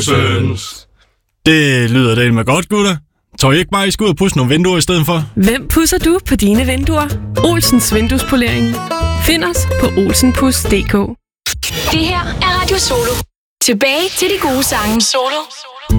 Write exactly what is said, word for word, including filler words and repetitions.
Olsens. Det lyder det med godt, gutter. Tror I ikke bare, I skal ud og pudse nogle vinduer i stedet for? Hvem pudser du på dine vinduer? Olsens Vinduespolering. Find os på olsenpus punktum d k. Det her er Radio Solo. Tilbage til de gode sange. Solo